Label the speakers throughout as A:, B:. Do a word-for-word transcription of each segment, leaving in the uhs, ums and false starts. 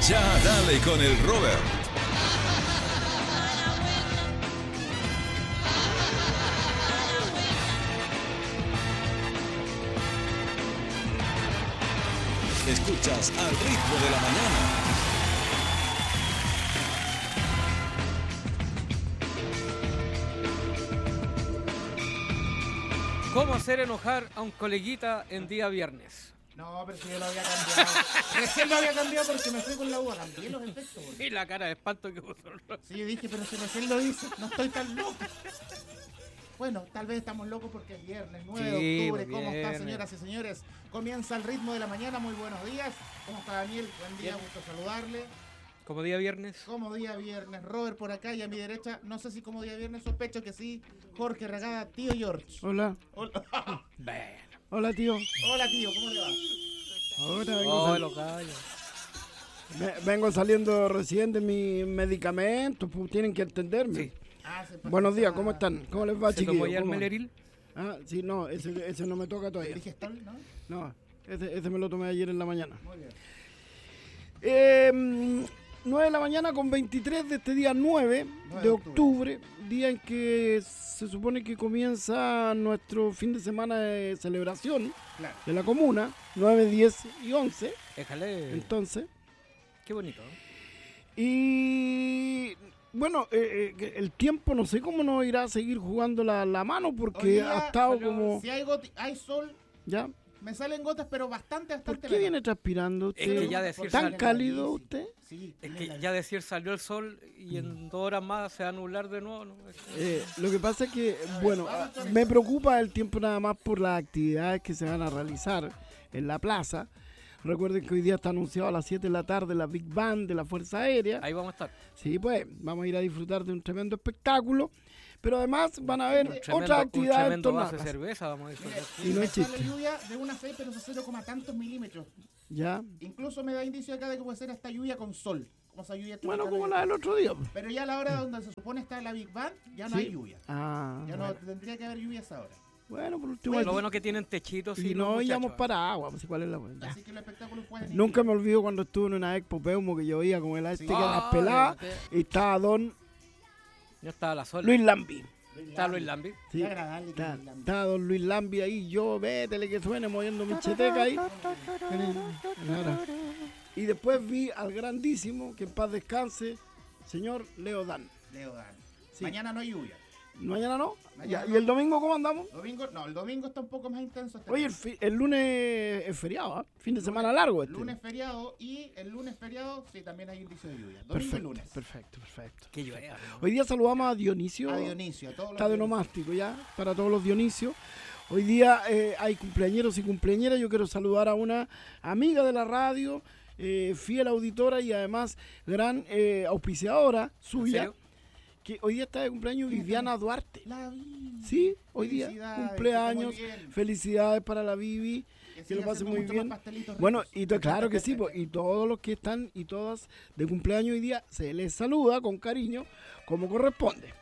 A: Ya dale con el Robert. Escuchas Al Ritmo de la Mañana.
B: ¿Cómo hacer enojar a un coleguita en día viernes?
C: No, pero si yo lo había cambiado. Recién lo había cambiado porque me fui con la uva. Cambié los efectos.
B: Y la cara de espanto que puso el Robert.
C: Sí, yo dije, pero si recién lo hice, no estoy tan loco. Bueno, tal vez estamos locos porque es viernes, nueve de
B: Sí,
C: octubre. ¿Cómo
B: viernes.
C: están, señoras y señores? Comienza el ritmo de la mañana. Muy buenos días. ¿Cómo está Daniel? Buen día,
B: Bien.
C: gusto saludarle.
B: Como día viernes.
C: Como día viernes, Robert por acá y a mi derecha, no sé si como día viernes, sospecho que sí, Jorge Regada, tío George.
D: Hola,
C: Hola,
B: Bueno.
D: hola tío.
C: Hola tío, ¿cómo le va?
D: Ahora vengo,
B: Oh,
D: sal-
B: lo callo.
D: ve- vengo saliendo recién de mis medicamentos, pues tienen que entenderme.
B: Sí.
C: Ah, se pasó
D: Buenos días,
C: esa-
D: ¿cómo están? ¿Cómo les va,
B: ¿Se tomó
D: chiquillos?
B: ya el
D: ¿Cómo?
B: Meleril?
D: Ah, sí, no, ese, ese no me toca
C: ¿El
D: todavía.
C: digestol, no?
D: No, ese, ese me lo tomé ayer en la mañana.
C: Muy bien.
D: Eh, nueve de la mañana con veintitrés de este día nueve
C: nueve
D: de octubre, día en que se supone que comienza nuestro fin de semana de celebración
C: Claro.
D: de la comuna, nueve, diez y once,
B: Déjale.
D: entonces.
B: Qué bonito.
D: Y bueno, eh, eh, el tiempo no sé cómo nos irá a seguir jugando la, la mano
C: Hoy
D: porque
C: día
D: ha estado
B: salió-
D: como...
C: Si hay, goti- hay sol,
D: ¿Ya?
C: me salen gotas, pero bastante,
D: ¿Por
C: bastante.
D: qué viene transpirando usted?
B: Es que ya decir
D: ¿Tan
B: sal-
D: cálido usted?
C: Sí,
B: Es
C: tiene
B: que
C: la-
B: ya decir salió el sol y en dos horas más se va a nublar de nuevo. ¿No? Es que-
D: Eh, lo que pasa es que, bueno, ah, me preocupa el tiempo nada más por las actividades que se van a realizar en la plaza. Recuerden que hoy día está anunciado a las siete de la tarde la Big Band de la Fuerza Aérea.
B: Ahí vamos a estar.
D: Sí, pues, vamos a ir a disfrutar de un tremendo espectáculo. Pero además van a haber
B: Un tremendo,
D: otras
B: un
D: actividades en
B: tremendo
D: torno a
B: vaso
D: la
B: de
D: casa.
B: cerveza vamos a
C: Mire,
B: disfrutar.
D: Y no
C: me
D: es
C: sale
D: chiste.
C: lluvia de una seis, pero cero coma tantos milímetros.
D: ¿Ya?
C: Incluso me da indicio acá de que puede ser hasta lluvia con sol. Como esa lluvia
D: Bueno,
C: tropical
D: como
C: de-
D: la del otro día. pues.
C: Pero ya a la hora donde se supone está la Big Band, ya no
D: Sí.
C: hay lluvia.
D: Ah,
C: Ya
D: bueno.
C: no tendría que haber lluvia a esa hora.
D: Bueno, por último,
B: Lo
D: aquí-
B: bueno que tienen techitos
D: y
B: y
D: no íbamos para agua, pues, ¿cuál es la buena?
C: Así que los espectáculos pueden ir.
D: Nunca me olvido cuando estuve en una expo Peumo que yo iba con el este
C: Sí.
D: que las pelaba y estaba don
B: Yo estaba la sola.
D: Luis Lambi.
B: Está Luis Lambi.
D: Sí,
C: Qué agradable que
D: está,
C: Luis Lambi.
D: estaba don Luis Lambi ahí, yo vétele que suene moviendo mi cheteca ahí. Ahora. Y después vi al grandísimo, que en paz descanse, señor Leo Dan.
C: Leo Dan.
D: Sí.
C: Mañana no hay lluvia.
D: Mañana no.
C: Mañana
D: Ya,
C: no.
D: ¿y el domingo cómo andamos?
C: Domingo, no, el domingo está un poco más intenso. Este
D: Oye, el,
C: tema.
D: fi- el lunes es feriado, ¿ah? Fin de semana largo este.
C: Lunes feriado y el lunes feriado, sí, también hay indicio de lluvia. Domingo y
D: Perfecto,
C: lunes.
D: perfecto, perfecto.
B: Que llueva.
D: Hoy día saludamos a Dionisio.
C: A Dionisio, a todos los
D: Está de
C: Dionisios.
D: nomástico ya, para todos los Dionisios. Hoy día eh, hay cumpleañeros y cumpleañeras. Yo quiero saludar a una amiga de la radio, eh, fiel auditora y además gran eh, auspiciadora suya,
B: serio?
D: que hoy día está de cumpleaños
C: ¿Quién
D: Viviana Duarte.
C: La vi.
D: Sí, hoy día
C: Felicidades,
D: cumpleaños.
C: que esté muy bien.
D: Felicidades para la Vivi.
C: Que
D: Que lo
C: siga
D: pase
C: haciendo
D: muy
C: muchos
D: bien.
C: más pastelitos
D: Bueno,
C: ricos.
D: y to- claro que sí, po, y todos los que están y todas de cumpleaños hoy día se les saluda con cariño como corresponde.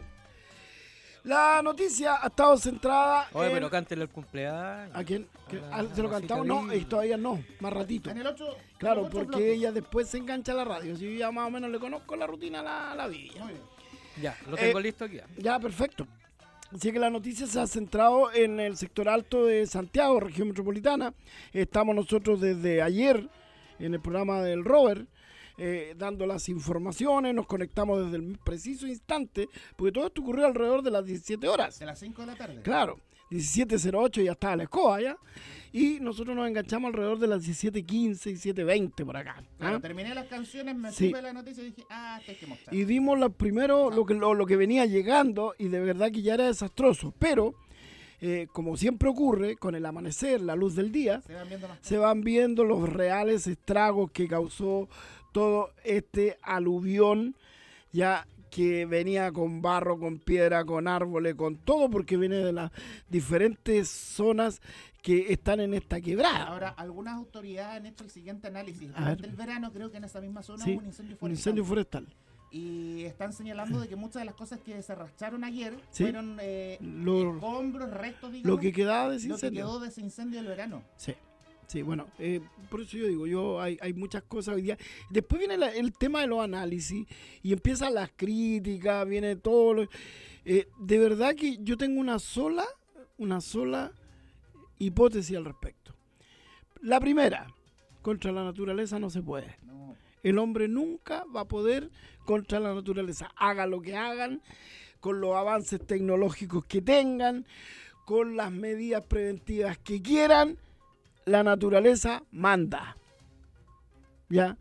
D: La noticia ha estado centrada
B: Oye,
D: en...
B: pero cántele el cumpleaños.
D: ¿A quién? ¿Qué?
B: A
D: Ah,
B: la-
D: ¿Se lo
B: a la
D: cantamos?
B: Cita
D: No,
B: Vivi.
D: y todavía no, más ratito.
C: En el ocho,
D: Claro,
C: los otros
D: porque
C: bloques.
D: ella después se engancha a la radio. Si yo ya más o menos le conozco la rutina a la, a la Vivi.
C: Muy bien.
B: Ya, lo tengo
D: Eh,
B: listo aquí. ya.
D: Ya, perfecto. Así que la noticia se ha centrado en el sector alto de Santiago, región metropolitana. Estamos nosotros desde ayer en el programa del Robert, eh, dando las informaciones, nos conectamos desde el preciso instante, porque todo esto ocurrió alrededor de las diecisiete horas.
C: De las cinco de la tarde.
D: Claro, diecisiete cero ocho ya estaba la escoba ya, y nosotros nos enganchamos alrededor de las diecisiete quince, diecisiete veinte por acá. ¿ah?
C: Claro, terminé las canciones, me
D: Sí.
C: supe la noticia y dije, ah, esto hay que mostrar.
D: Y dimos lo primero, lo que, lo, lo que venía llegando, y de verdad que ya era desastroso, pero eh, como siempre ocurre, con el amanecer, la luz del día,
C: Se van viendo más.
D: se van viendo los reales estragos que causó todo este aluvión, ya que venía con barro, con piedra, con árboles, con todo, porque viene de las diferentes zonas que están en esta quebrada.
C: Ahora, algunas autoridades han hecho el siguiente análisis.
D: A ver.
C: Durante el verano creo que en esa misma zona
D: Sí,
C: hubo un incendio
D: un
C: forestal.
D: incendio forestal.
C: Y están señalando de que muchas de las cosas que se arrastraron ayer
D: Sí.
C: fueron eh,
D: Lo-
C: escombros, restos, digamos,
D: Lo que quedaba de ese
C: lo que
D: incendio.
C: quedó de ese incendio del verano.
D: Sí. Sí, bueno, eh, por eso yo digo, yo hay, hay muchas cosas hoy día. Después viene la, el tema de los análisis y empiezan las críticas, viene todo. Lo, eh, de verdad que yo tengo una sola, una sola hipótesis al respecto. La primera, contra la naturaleza no se puede.
C: No.
D: El hombre nunca va a poder contra la naturaleza. Haga lo que hagan, con los avances tecnológicos que tengan, con las medidas preventivas que quieran, la naturaleza manda. ¿Ya?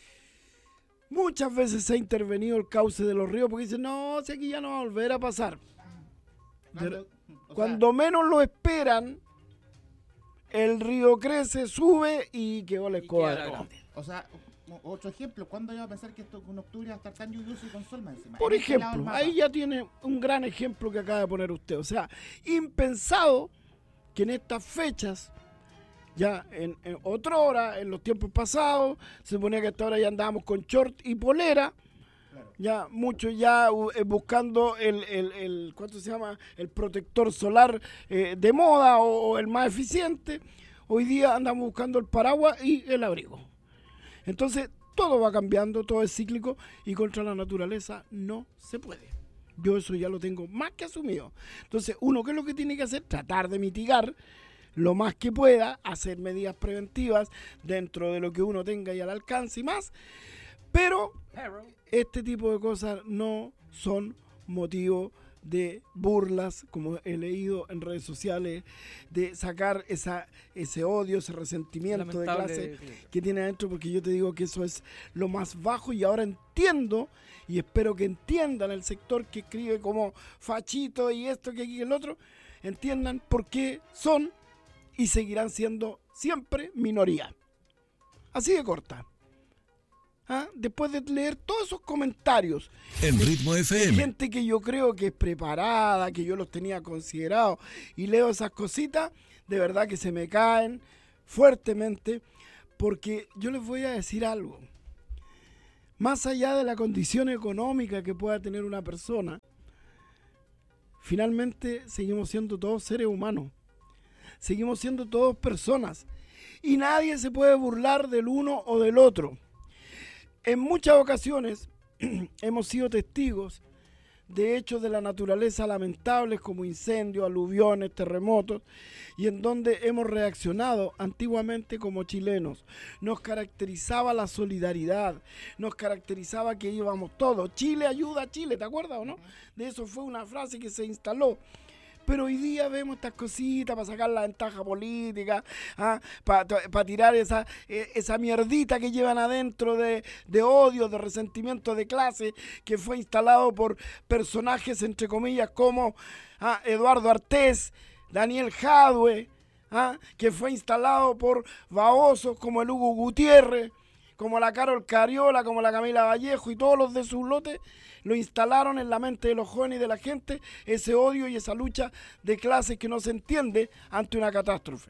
D: Muchas veces se ha intervenido el cauce de los ríos porque dicen, no, si aquí ya no va a volver a pasar.
C: Cuando, o
D: Cuando
C: sea,
D: menos lo esperan, el río crece, sube y quedó la
B: Y
D: escoba
B: queda
D: de
B: grande.
D: Conde.
C: o sea, o- otro ejemplo, ¿cuándo iba a pensar que esto en octubre iba a estar tan lluvioso y con sol más encima?
D: Por
C: En este lado del
D: ejemplo,
C: mapa.
D: ahí ya tiene un gran ejemplo que acaba de poner usted. O sea, impensado que en estas fechas, ya en, en otra hora, en los tiempos pasados, se suponía que hasta ahora ya andábamos con short y polera,
C: Claro.
D: ya muchos ya uh, eh, buscando el, el, el, ¿cuánto se llama? El protector solar eh, de moda o, o el más eficiente. Hoy día andamos buscando el paraguas y el abrigo. Entonces, todo va cambiando, todo es cíclico y contra la naturaleza no se puede. Yo eso ya lo tengo más que asumido. Entonces, uno, ¿qué es lo que tiene que hacer? Tratar de mitigar lo más que pueda, hacer medidas preventivas dentro de lo que uno tenga y al alcance y más. Pero este tipo de cosas no son motivo de burlas, como he leído en redes sociales, de sacar esa, ese odio, ese resentimiento de
B: Lamentable,
D: clase
B: sí.
D: que tiene adentro, porque yo te digo que eso es lo más bajo y ahora entiendo y espero que entiendan el sector que escribe como fachito y esto, que aquí y el otro, entiendan por qué son y seguirán siendo siempre minoría. Así de corta. ¿Ah? Después de leer todos esos comentarios,
A: En Ritmo F M.
D: gente que yo creo que es preparada, que yo los tenía considerados, y leo esas cositas, de verdad que se me caen fuertemente, porque yo les voy a decir algo. Más allá de la condición económica que pueda tener una persona, finalmente seguimos siendo todos seres humanos. Seguimos siendo todos personas. Y nadie se puede burlar del uno o del otro. En muchas ocasiones hemos sido testigos de hechos de la naturaleza lamentables como incendios, aluviones, terremotos, y en donde hemos reaccionado antiguamente como chilenos. Nos caracterizaba la solidaridad, nos caracterizaba que íbamos todos. Chile ayuda a Chile, ¿te acuerdas o no? De eso fue una frase que se instaló. Pero hoy día vemos estas cositas para sacar la ventaja política, ¿ah? para pa tirar esa, eh, esa mierdita que llevan adentro de, de odio, de resentimiento de clase, que fue instalado por personajes, entre comillas, como ¿ah? Eduardo Artés, Daniel Jadwe, ¿ah? que fue instalado por babosos como el Hugo Gutiérrez, como la Carol Cariola, como la Camila Vallejo y todos los de sus lotes, lo instalaron en la mente de los jóvenes y de la gente, ese odio y esa lucha de clases que no se entiende ante una catástrofe.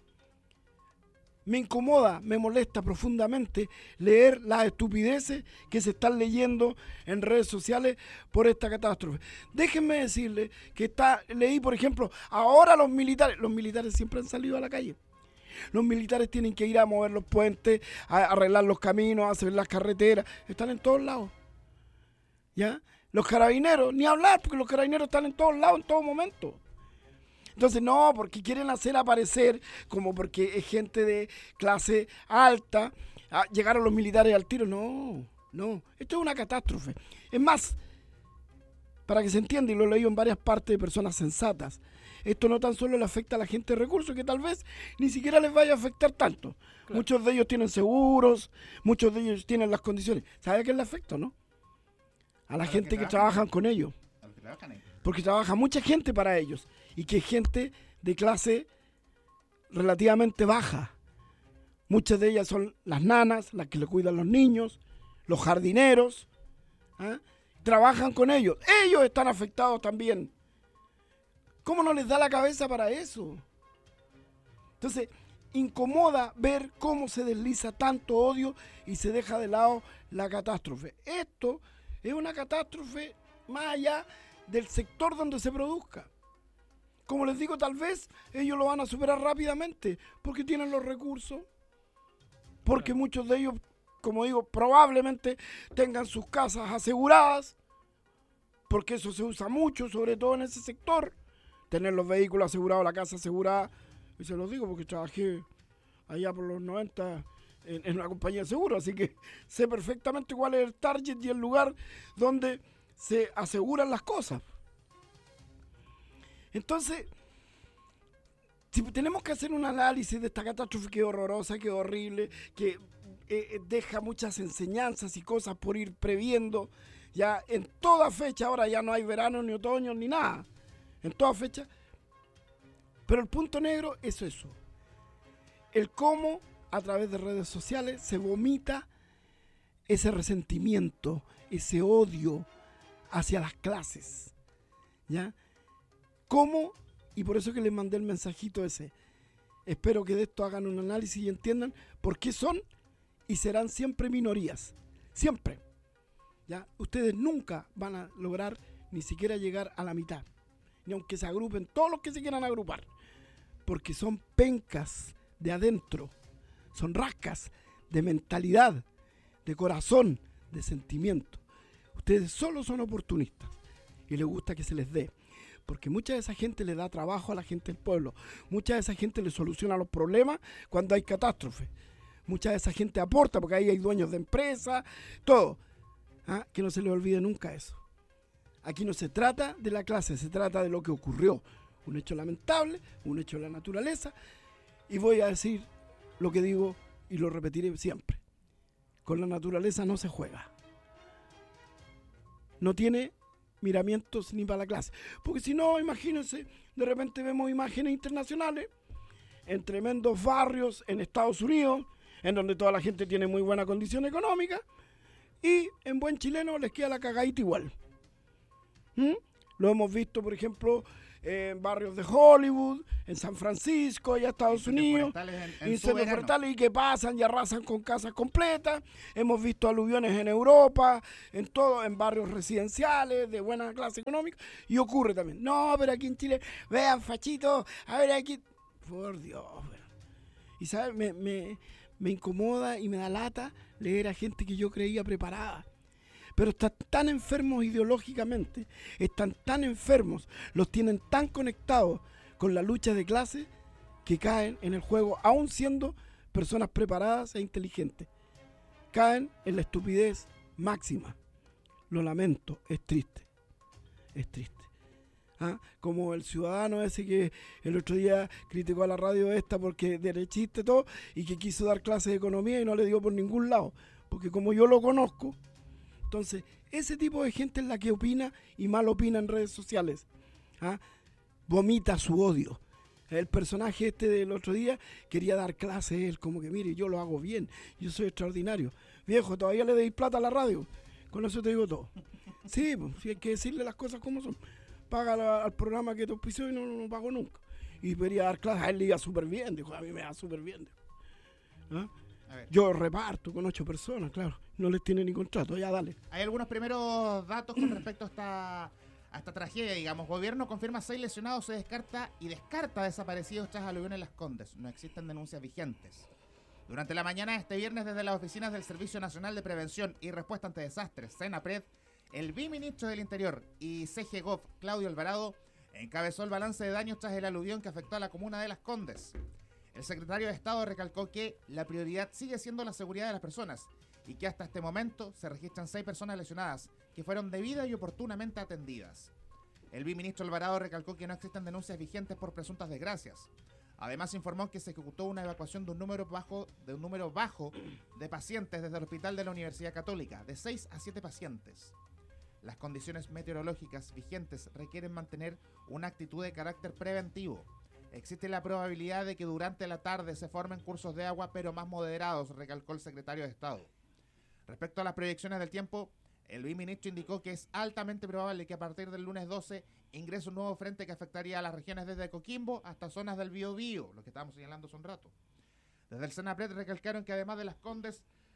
D: Me incomoda, me molesta profundamente leer las estupideces que se están leyendo en redes sociales por esta catástrofe. Déjenme decirles que está, leí, por ejemplo, ahora los militares, los militares siempre han salido a la calle. Los militares tienen que ir a mover los puentes, a arreglar los caminos, a hacer las carreteras. Están en todos lados. ¿Ya? Los carabineros, ni hablar, porque los carabineros están en todos lados, en todo momento. Entonces, no, porque quieren hacer aparecer como porque es gente de clase alta, a, llegaron los militares al tiro. No, no, esto es una catástrofe. Es más, para que se entienda, y lo he leído en varias partes de personas sensatas, esto no tan solo le afecta a la gente de recursos, que tal vez ni siquiera les vaya a afectar tanto. Claro. Muchos de ellos tienen seguros, muchos de ellos tienen las condiciones. ¿Sabe a qué le afecta, no? A la a gente que, que trabajan con ellos. Porque trabaja mucha gente para ellos. Y que es gente de clase relativamente baja. Muchas de ellas son las nanas, las que le cuidan los niños, los jardineros. ¿eh? Trabajan con ellos. Ellos están afectados también. ¿Cómo no les da la cabeza para eso? Entonces, incomoda ver cómo se desliza tanto odio y se deja de lado la catástrofe. Esto es una catástrofe más allá del sector donde se produzca. como les digo, tal vez ellos lo van a superar rápidamente, porque tienen los recursos, porque muchos de ellos, como digo, probablemente tengan sus casas aseguradas, porque eso se usa mucho, sobre todo en ese sector, tener los vehículos asegurados, la casa asegurada, y se los digo porque trabajé allá por los noventa en, en una compañía de seguro, así que sé perfectamente cuál es el target y el lugar donde se aseguran las cosas. Entonces, si tenemos que hacer un análisis de esta catástrofe que es horrorosa, que es horrible, que eh, deja muchas enseñanzas y cosas por ir previendo, ya en toda fecha, ahora ya no hay verano, ni otoño, ni nada, en toda fecha, pero el punto negro es eso, el cómo a través de redes sociales se vomita ese resentimiento, ese odio hacia las clases, ¿ya? ¿Cómo? Y por eso que les mandé el mensajito ese. Espero que de esto hagan un análisis y entiendan por qué son y serán siempre minorías. Siempre. ¿Ya? Ustedes nunca van a lograr ni siquiera llegar a la mitad. Ni aunque se agrupen todos los que se quieran agrupar. Porque son pencas de adentro. Son rascas de mentalidad, de corazón, de sentimiento. Ustedes solo son oportunistas. Y les gusta que se les dé. Porque mucha de esa gente le da trabajo a la gente del pueblo. Mucha de esa gente le soluciona los problemas cuando hay catástrofe. Mucha de esa gente aporta porque ahí hay dueños de empresas, todo. ¿Ah? Que no se les olvide nunca eso. Aquí no se trata de la clase, se trata de lo que ocurrió. Un hecho lamentable, un hecho de la naturaleza. Y voy a decir lo que digo y lo repetiré siempre. Con la naturaleza no se juega. No tiene miramientos ni para la clase, porque si no, imagínense, de repente vemos imágenes internacionales en tremendos barrios en Estados Unidos, en donde toda la gente tiene muy buena condición económica, y en buen chileno les queda la cagadita igual. ¿Mm? Lo hemos visto, por ejemplo, en barrios de Hollywood, en San Francisco, allá Estados Unidos, incendios forestales y que pasan y arrasan con casas completas. Hemos visto aluviones en Europa, en todo, en barrios residenciales de buena clase económica, y ocurre también. No, pero aquí en Chile, vean, fachito, a ver aquí, por Dios. Bueno. Y sabes, me, me, me incomoda y me da lata leer a gente que yo creía preparada. Pero están tan enfermos ideológicamente, están tan enfermos, los tienen tan conectados con la lucha de clase que caen en el juego, aún siendo personas preparadas e inteligentes. Caen en la estupidez máxima. Lo lamento, es triste, es triste. ¿Ah? Como el ciudadano ese que el otro día criticó a la radio esta porque derechista y todo, y que quiso dar clases de economía y no le dio por ningún lado, porque como yo lo conozco. Entonces, ese tipo de gente es la que opina y mal opina en redes sociales. ¿Ah? Vomita su odio. El personaje este del otro día quería dar clases, él como que, mire, yo lo hago bien, yo soy extraordinario. Viejo, todavía le deis plata a la radio. Con eso te digo todo. Sí, pues, sí hay que decirle las cosas como son. Paga la, al programa que te auspició y no lo no, no pago nunca. Y quería dar clases, a él le iba súper bien, dijo, a mí me va súper bien. ¿Ah? Yo reparto con ocho personas, claro. No les tiene ni contrato, ya dale.
C: Hay algunos primeros datos con respecto a esta, a esta tragedia, digamos. Gobierno confirma seis lesionados, se descarta y descarta desaparecidos tras aluvión en Las Condes. No existen denuncias vigentes. Durante la mañana de este viernes, desde las oficinas del Servicio Nacional de Prevención y Respuesta ante Desastres, SENAPRED, el viceministro del Interior y C G Gov, Claudio Alvarado, encabezó el balance de daños tras el aluvión que afectó a la comuna de Las Condes. El secretario de Estado recalcó que la prioridad sigue siendo la seguridad de las personas y que hasta este momento se registran seis personas lesionadas que fueron debida y oportunamente atendidas. El viceministro Alvarado recalcó que no existen denuncias vigentes por presuntas desgracias. Además informó que se ejecutó una evacuación de un número bajo de un número bajo de pacientes desde el hospital de la Universidad Católica, de seis a siete pacientes. Las condiciones meteorológicas vigentes requieren mantener una actitud de carácter preventivo. Existe la probabilidad de que durante la tarde se formen cursos de agua, pero más moderados, recalcó el secretario de Estado. Respecto a las proyecciones del tiempo, el viceministro indicó que es altamente probable que a partir del lunes doce ingrese un nuevo frente que afectaría a las regiones desde Coquimbo hasta zonas del Biobío, lo que estábamos señalando hace un rato. Desde el SENAPRED recalcaron que además de Las Condes,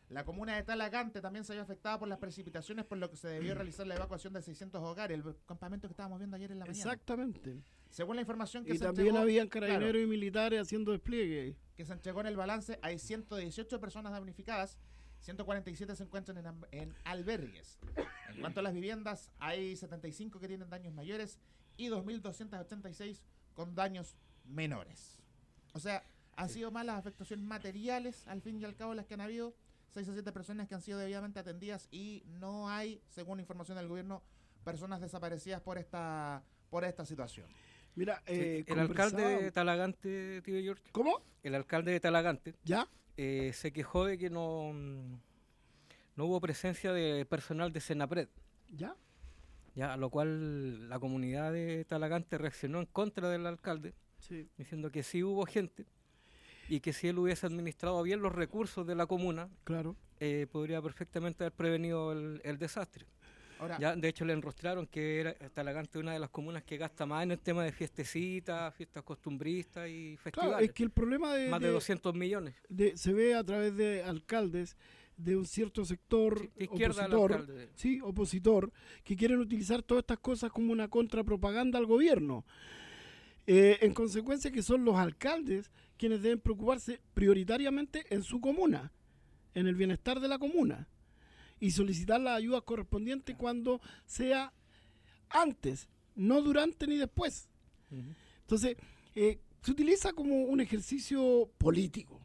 C: La comuna de Talagante también se vio afectada por las precipitaciones, por lo que se debió realizar la evacuación de seiscientos hogares, el campamento que estábamos viendo ayer en la mañana.
D: Exactamente.
C: Según la información que
D: Y
C: se
D: también
C: entregó,
D: habían carabineros
C: claro,
D: y militares haciendo despliegue.
C: que se entregó en el balance, hay ciento dieciocho personas damnificadas, ciento cuarenta y siete se encuentran en, en albergues. En cuanto a las viviendas, hay setenta y cinco que tienen daños mayores y dos mil doscientos ochenta y seis con daños menores. O sea, han sido más las afectaciones materiales, al fin y al cabo, las que han habido. seis a siete personas que han sido debidamente atendidas y no hay, según información del gobierno, personas desaparecidas por esta por esta situación.
D: Mira, eh,
B: el alcalde de Talagante, tío George.
D: ¿Cómo?
B: El alcalde de Talagante
D: ¿Ya?
B: eh, se quejó de que no, no hubo presencia de personal de Senapred.
D: ¿Ya?
B: Ya, a lo cual la comunidad de Talagante reaccionó en contra del alcalde,
D: Sí.
B: diciendo que sí hubo gente y que si él hubiese administrado bien los recursos de la comuna,
D: Claro.
B: eh, podría perfectamente haber prevenido el, el desastre.
C: Ahora,
B: Ya, de hecho, le enrostraron que era Talagante una de las comunas que gasta más en el tema de fiestecitas, fiestas costumbristas y festivales.
D: Claro, es que el problema de,
B: más de,
D: de-
B: doscientos millones.
D: de- se ve a través de alcaldes de un cierto sector
B: Sí, de izquierda al
D: opositor,
B: alcalde.
D: sí, opositor, que quieren utilizar todas estas cosas como una contrapropaganda al gobierno. Eh, en consecuencia que son los alcaldes quienes deben preocuparse prioritariamente en su comuna, en el bienestar de la comuna, y solicitar las ayudas correspondientes cuando sea antes, no durante ni después.
B: Ujú.
D: Entonces, eh, se utiliza como un ejercicio político,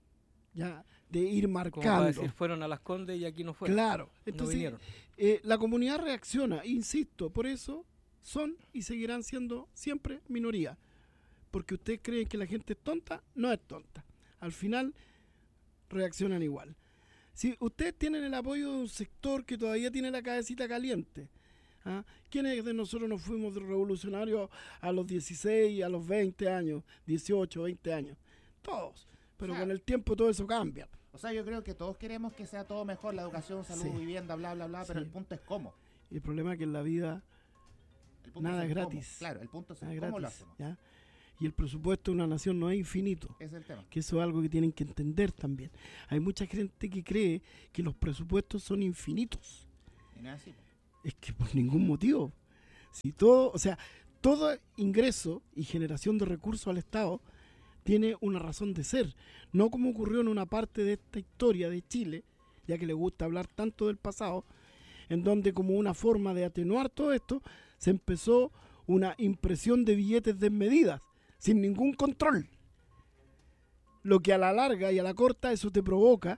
D: ya, de ir
B: Como para
D: marcando.
B: decir, fueron a Las Condes y aquí no fueron.
D: Claro,
B: no
D: entonces
B: vinieron.
D: eh, la comunidad reacciona, insisto, por eso son y seguirán siendo siempre minoría. Porque ustedes creen que la gente es tonta, no es tonta. Al final reaccionan igual. Si ustedes tienen el apoyo de un sector que todavía tiene la cabecita caliente, ¿ah? ¿Quiénes de nosotros nos fuimos revolucionarios a los dieciséis, a los veinte años, dieciocho, veinte años? Todos. Pero
C: O sea,
D: con el tiempo todo eso cambia.
C: o sea, yo creo que todos queremos que sea todo mejor, la educación, salud,
D: Sí.
C: vivienda, bla, bla, bla, pero
D: Sí.
C: el punto es cómo.
D: Y el problema es que en la vida
C: El punto
D: nada
C: es
D: es
C: el cómo.
D: gratis.
C: Claro, el punto es
D: nada
C: el
D: es
C: cómo lo
D: gratis,
C: hacemos.
D: ¿ya? Y el presupuesto de una nación no es infinito.
C: Ese es el tema.
D: Que eso es algo que tienen que entender también. Hay mucha gente que cree que los presupuestos son infinitos.
C: Y no es así. po.
D: Es que por ningún motivo. Si todo, o sea, todo ingreso y generación de recursos al Estado tiene una razón de ser. No como ocurrió en una parte de esta historia de Chile, ya que le gusta hablar tanto del pasado, en donde como una forma de atenuar todo esto, se empezó una impresión de billetes desmedidas, sin ningún control. Lo que a la larga y a la corta eso te provoca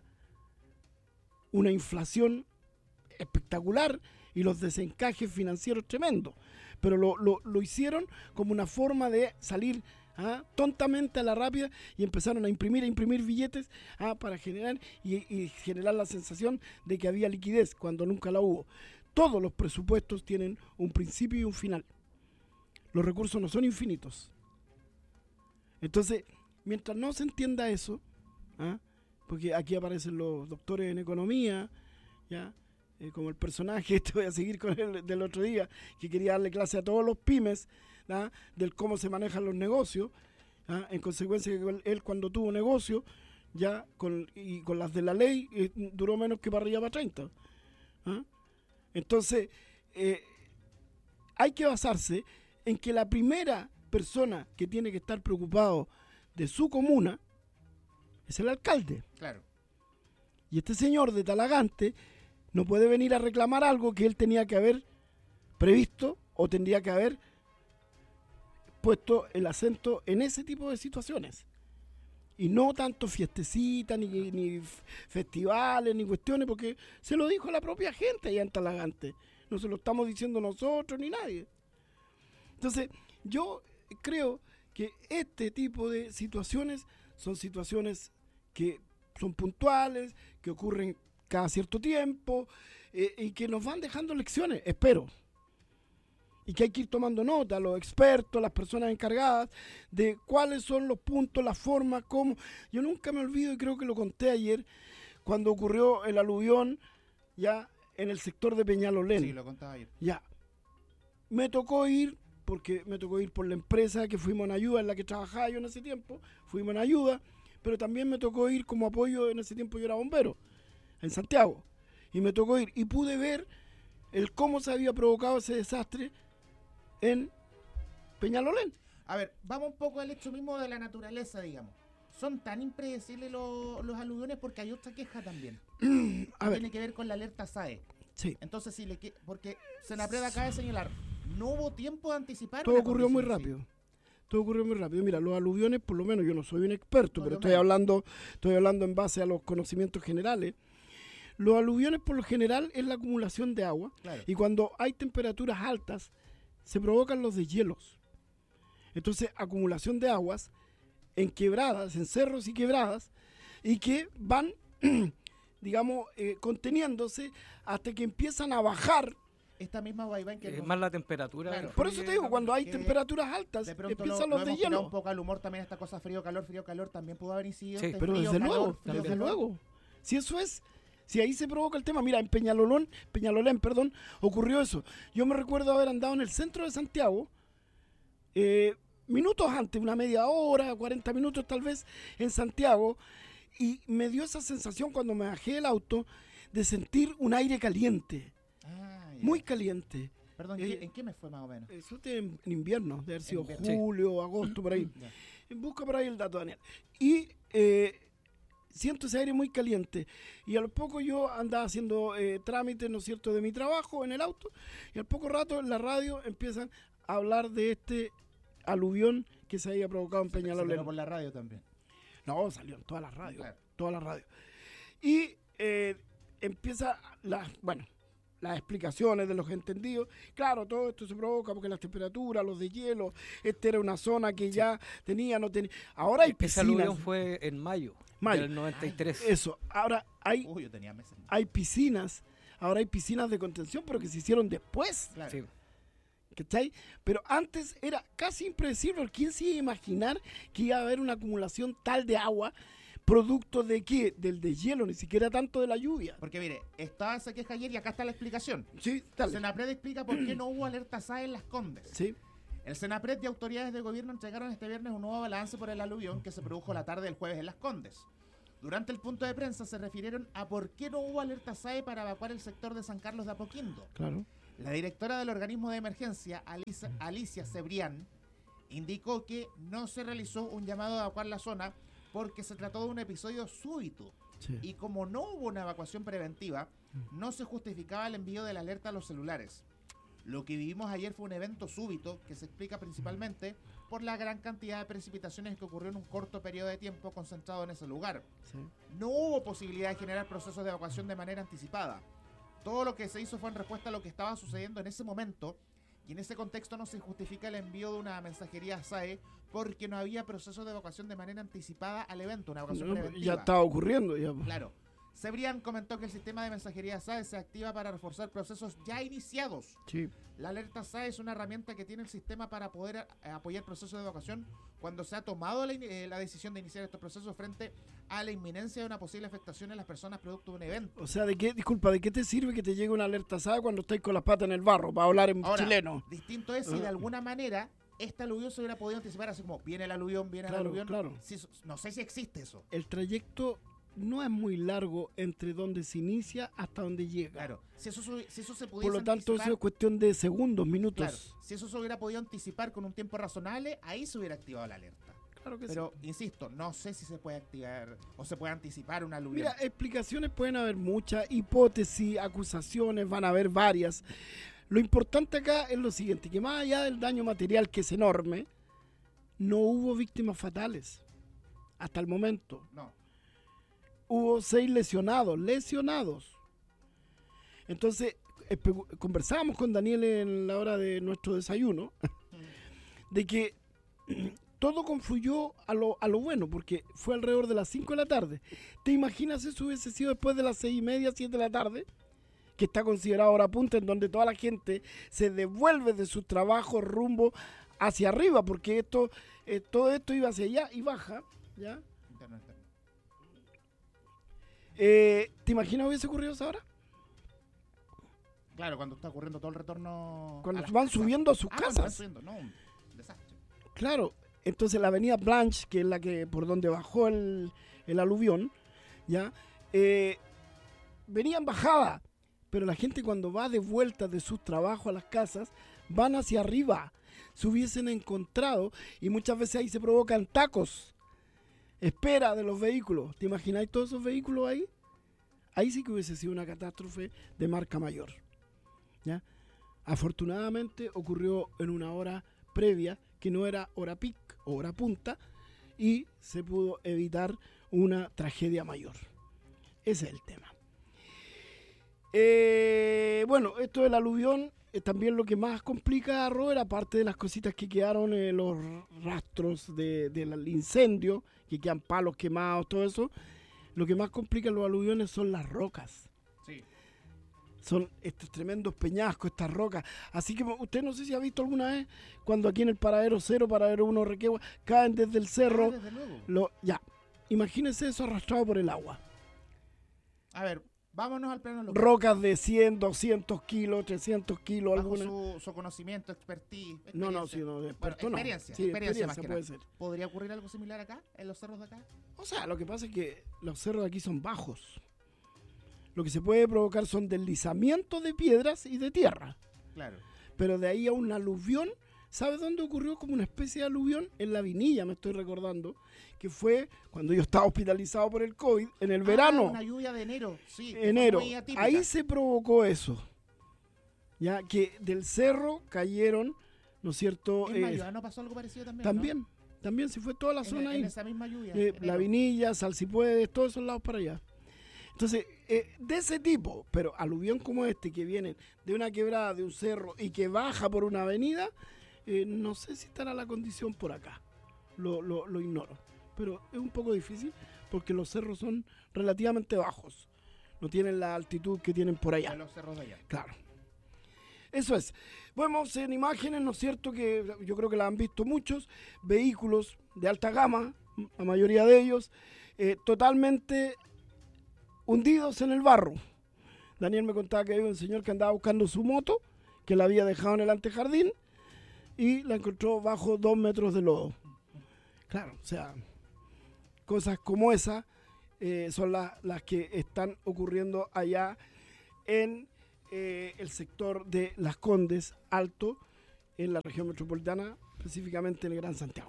D: una inflación espectacular y los desencajes financieros tremendos. Pero lo, lo, lo hicieron como una forma de salir ¿ah? tontamente a la rápida y empezaron a imprimir, a imprimir billetes ¿ah? para generar y, y generar la sensación de que había liquidez cuando nunca la hubo. Todos los presupuestos tienen un principio y un final. Los recursos no son infinitos. Entonces, mientras no se entienda eso, ¿ah? porque aquí aparecen los doctores en economía, ¿ya? Eh, como el personaje, te voy a seguir con el del otro día, que quería darle clase a todos los pymes, ¿ah? del cómo se manejan los negocios, ¿ah? en consecuencia que él cuando tuvo negocio, ya con, y con las de la ley, eh, duró menos que para arriba para treinta. ¿ah? Entonces, eh, hay que basarse en que la primera persona que tiene que estar preocupado de su comuna es el alcalde.
C: Claro.
D: Y este señor de Talagante no puede venir a reclamar algo que él tenía que haber previsto o tendría que haber puesto el acento en ese tipo de situaciones. Y no tanto fiestecitas, ni, ni festivales, ni cuestiones, porque se lo dijo la propia gente allá en Talagante. No se lo estamos diciendo nosotros ni nadie. Entonces, yo creo que este tipo de situaciones son situaciones que son puntuales, que ocurren cada cierto tiempo eh, y que nos van dejando lecciones, espero. Y que hay que ir tomando nota, los expertos, las personas encargadas, de cuáles son los puntos, las formas, cómo. Yo nunca me olvido, y creo que lo conté ayer, cuando ocurrió el aluvión ya en el sector de Peñalolén.
C: Sí, lo contaba ayer.
D: Ya. Me tocó ir, porque me tocó ir por la empresa que fuimos en ayuda, en la que trabajaba yo en ese tiempo, fuimos en ayuda, pero también me tocó ir como apoyo, en ese tiempo yo era bombero, en Santiago, y me tocó ir, y pude ver el cómo se había provocado ese desastre en Peñalolén.
C: A ver, vamos un poco al hecho mismo de la naturaleza, digamos. Son tan impredecibles lo- los aluviones porque hay otra queja también.
D: A ver,
C: Tiene que ver con la alerta S A E.
D: sí,
C: Entonces, si le que- porque Senapred acaba de señalar, no hubo tiempo de anticipar.
D: todo
C: una
D: ocurrió muy
C: condición así.
D: rápido. Todo ocurrió muy rápido. Mira, los aluviones, por lo menos, yo no soy un experto,
C: Por
D: pero
C: lo
D: estoy
C: menos.
D: hablando, estoy hablando en base a los conocimientos generales. Los aluviones, por lo general, es la acumulación de agua,
C: Claro.
D: y cuando hay temperaturas altas, se provocan los deshielos. Entonces, acumulación de aguas en quebradas, en cerros y quebradas, y que van, digamos, eh, conteniéndose hasta que empiezan a bajar.
C: Esta misma vaivén que
B: Es
C: nos-
B: más la temperatura.
C: Claro.
D: Por eso te digo, cuando hay
C: que
D: temperaturas altas,
C: de pronto lo,
D: empiezan
C: lo
D: los
C: hemos tirado un
D: deshielos.
C: poco al humor también, esta cosa frío, calor, frío, calor, también pudo haber incidido.
B: Sí,
C: este
D: Pero
C: frío,
D: desde
C: calor,
D: luego,
C: frío,
D: desde
C: calor.
D: luego. Si eso es, si ahí se provoca el tema. Mira, en Peñalolón, Peñalolén, perdón, ocurrió eso. Yo me recuerdo haber andado en el centro de Santiago, eh, minutos antes, una media hora, cuarenta minutos tal vez, en Santiago, y me dio esa sensación cuando me bajé del auto de sentir un aire caliente,
C: Ah, ya.
D: muy caliente.
C: Perdón,
D: eh,
C: ¿qué- ¿en qué me fue más o menos?
D: Eso de en, en invierno, de haber sido
C: invierno.
B: Sí.
D: julio, agosto, por ahí.
C: Ya.
D: Busca por ahí el dato, Daniel. Y eh, siento ese aire muy caliente. Y al poco yo andaba haciendo eh, trámites, ¿no es cierto?, de mi trabajo en el auto. Y al poco rato en la radio empiezan a hablar de este aluvión que se había provocado en
C: Se
D: Peñalolén.
C: pegó por la radio también.
D: No, salió en todas las radios.
C: Claro.
D: Todas las radios. Y eh, empieza las, bueno, las explicaciones de los entendidos. Claro, todo esto se provoca porque las temperaturas, los deshielo, esta era una zona que ya tenía, no tenía. Ahora hay
B: Ese
D: piscinas.
B: aluvión fue en mayo,
D: Mayo.
B: del noventa y tres.
D: Eso, ahora hay,
C: Uy, yo tenía meses.
D: hay piscinas, ahora hay piscinas de contención, pero que se hicieron después,
C: Claro.
B: Sí.
D: ¿cachai? Pero antes era casi impredecible. ¿Quién se iba a imaginar que iba a haber una acumulación tal de agua, producto de qué? Del deshielo, ni siquiera tanto de la lluvia.
C: Porque mire, estaba esa queja ayer y acá está la explicación.
D: Sí, dale.
C: Senapred explica por qué no hubo alerta S A E en Las Condes.
D: Sí,
C: El Senapred y autoridades de gobierno entregaron este viernes un nuevo balance por el aluvión que se produjo la tarde del jueves en Las Condes. Durante el punto de prensa se refirieron a por qué no hubo alerta S A E para evacuar el sector de San Carlos de Apoquindo.
D: claro.
C: La directora del organismo de emergencia, Alicia, Alicia Cebrián, indicó que no se realizó un llamado a evacuar la zona porque se trató de un episodio súbito
D: Sí.
C: y como no hubo una evacuación preventiva, no se justificaba el envío de la alerta a los celulares. Lo que vivimos ayer fue un evento súbito que se explica principalmente por la gran cantidad de precipitaciones que ocurrió en un corto periodo de tiempo concentrado en ese lugar.
D: Sí.
C: No hubo posibilidad de generar procesos de evacuación de manera anticipada. Todo lo que se hizo fue en respuesta a lo que estaba sucediendo en ese momento, y en ese contexto no se justifica el envío de una mensajería S A E porque no había proceso de evacuación de manera anticipada al evento, una evacuación
D: No,
C: preventiva.
D: ya estaba ocurriendo. Ya.
C: Claro. Cebrián comentó que el sistema de mensajería S A E se activa para reforzar procesos ya iniciados.
D: Sí.
C: La alerta S A E es una herramienta que tiene el sistema para poder a- apoyar procesos de evacuación cuando se ha tomado la, in- eh, la decisión de iniciar estos procesos frente a la inminencia de una posible afectación en las personas producto de un evento.
D: O sea, ¿de qué, disculpa, ¿de qué te sirve que te llegue una alerta S A E cuando estáis con las patas en el barro? Para hablar en
C: Ahora,
D: chileno.
C: distinto es si de alguna manera este aluvión se hubiera podido anticipar, así como viene el aluvión, viene
D: Claro,
C: el aluvión.
D: claro.
C: Si- no sé si existe eso.
D: El trayecto no es muy largo entre donde se inicia hasta donde llega.
C: Claro. Si eso, su- si eso se pudiese
D: Por lo tanto,
C: anticipar,
D: eso es cuestión de segundos, minutos.
C: claro, si eso se hubiera podido anticipar con un tiempo razonable, ahí se hubiera activado la alerta.
D: Claro que
C: Pero, insisto, no sé si se puede activar o se puede anticipar una
D: sí.
C: aluvión.
D: Mira, explicaciones pueden haber muchas, hipótesis, acusaciones, van a haber varias. Lo importante acá es lo siguiente, que más allá del daño material, que es enorme, no hubo víctimas fatales hasta el momento.
C: No.
D: Hubo seis lesionados, lesionados. Entonces, espe- conversábamos con Daniel en la hora de nuestro desayuno, de que todo confluyó a lo, a lo bueno, porque fue alrededor de las cinco de la tarde. ¿Te imaginas si eso hubiese sido después de las seis y media, siete de la tarde? Que está considerado hora punta, en donde toda la gente se devuelve de su trabajo rumbo hacia arriba, porque esto, eh, todo esto iba hacia allá y baja, ¿ya?
C: Interno, interno.
D: Eh, ¿Te imaginas hubiese ocurrido esa hora?
C: Claro, cuando está ocurriendo todo el retorno.
D: Cuando
C: a las
D: van
C: casas.
D: subiendo a sus
C: Ah, cuando van
D: casas.
C: subiendo, no, un desastre.
D: Claro, entonces la avenida Blanche, que es la que por donde bajó el, el aluvión, ¿ya? Eh, venía en bajada, pero la gente cuando va de vuelta de sus trabajos a las casas, van hacia arriba. Se hubiesen encontrado y muchas veces ahí se provocan tacos. Espera de los vehículos. ¿Te imagináis todos esos vehículos ahí? Ahí sí que hubiese sido una catástrofe de marca mayor. ¿Ya? Afortunadamente ocurrió en una hora previa, que no era hora pic o hora punta, y se pudo evitar una tragedia mayor. Ese es el tema. Eh, bueno, esto del aluvión es también lo que más complica a Robert, aparte de las cositas que quedaron, eh, los rastros de, del incendio, que quedan palos quemados, todo eso. Lo que más complica los aluviones son las rocas.
C: Sí.
D: Son estos tremendos peñascos, estas rocas. Así que usted no sé si ha visto alguna vez cuando aquí en el paradero cero, paradero uno, Requegua, caen desde el cerro.
C: Ah, desde luego.
D: Lo, ya, imagínense eso arrastrado por el agua.
C: A ver, vámonos al plano local.
D: Rocas de cien, doscientos kilos, trescientos kilos,
C: Bajo
D: alguna.
C: su, su conocimiento, expertise.
D: No, no,
C: experiencia.
D: sí, no, de
C: Bueno,
D: experto no.
C: experiencia,
D: Sí,
C: experiencia más que
D: puede
C: nada.
D: ser.
C: ¿Podría ocurrir algo similar acá, en los cerros de acá?
D: O sea, lo que pasa es que los cerros de aquí son bajos. Lo que se puede provocar son deslizamientos de piedras y de tierra.
C: Claro.
D: Pero de ahí a un aluvión, ¿sabes dónde ocurrió como una especie de aluvión? En La Vinilla, me estoy recordando, que fue cuando yo estaba hospitalizado por el COVID, en el
C: Ah,
D: verano,
C: una lluvia de enero, sí. que fue
D: enero.
C: muy atípica.
D: Ahí se provocó eso. Ya que del cerro cayeron, ¿no es cierto?
C: En
D: Eh,
C: Mayo, ¿no pasó algo parecido también?
D: también,
C: ¿no?
D: también se fue toda la
C: En,
D: zona
C: en
D: ahí.
C: esa misma lluvia.
D: Eh,
C: enero.
D: La Vinilla, Salsipuedes, todos esos lados para allá. Entonces, eh, de ese tipo, pero aluvión como este, que viene de una quebrada, de un cerro y que baja por una avenida, eh, no sé si estará la condición por acá. Lo, lo, lo ignoro. Pero es un poco difícil porque los cerros son relativamente bajos. No tienen la altitud que tienen por allá.
C: De los cerros de allá.
D: Claro. Eso es. Vemos en imágenes, ¿no es cierto?, que yo creo que la han visto muchos, vehículos de alta gama, la mayoría de ellos, eh, totalmente hundidos en el barro. Daniel me contaba que había un señor que andaba buscando su moto, que la había dejado en el antejardín, y la encontró bajo dos metros de lodo. Claro, o sea, cosas como esa eh, son la, las que están ocurriendo allá en eh, el sector de Las Condes Alto, en la región metropolitana, específicamente en el Gran Santiago.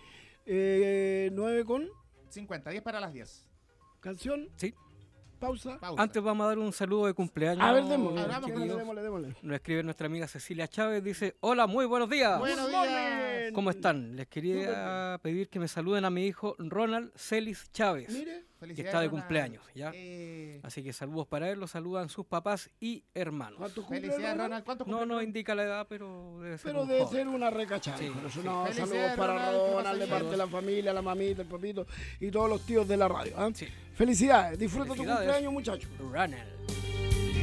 D: Eh, nueve con
C: cincuenta, diez para las diez.
D: canción,
B: Sí.
D: pausa.
C: Pausa.
B: Antes vamos a dar un saludo de cumpleaños.
D: A ver, démosle,
C: Hablamos con
D: démosle,
C: los-
D: démosle, démosle.
B: Nos escribe nuestra amiga Cecilia Chávez, dice, hola, muy buenos días.
C: Buenos
D: Good
C: días.
D: morning.
B: ¿Cómo están? Les quería pedir que me saluden a mi hijo Ronald Celis Chávez,
D: Mire,
B: que
C: Felicidades,
B: está de
C: Ronald.
B: cumpleaños, ¿ya?
C: Eh,
B: Así que saludos para él, los saludan sus papás y hermanos.
D: ¿cuánto cumple
C: felicidades,
D: Ronald?
C: Ronald. ¿Cuánto
B: No
C: cumple,
B: no
C: Ronald?
B: indica la edad, pero debe ser
D: Pero
B: un
D: debe
B: joven.
D: ser una recachada.
B: Sí,
D: Por eso
B: sí.
D: no,
C: Felicidades,
D: saludos para
C: Ronald, que
D: Ronald,
C: pase
D: de parte
C: bien.
D: de la familia, la mamita, el papito y todos los tíos de la radio. ¿ah?
B: Sí.
D: Felicidades, disfruta tu
B: Felicidades.
D: cumpleaños, muchachos.
B: Ronald.